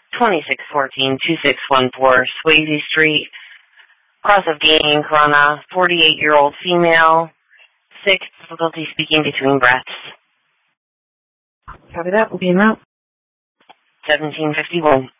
2614-2614 Swayze Street, cross of Gaining, Corona, 48-year-old female, sick, difficulty speaking between breaths. Copy that. Will be amount. $17.51.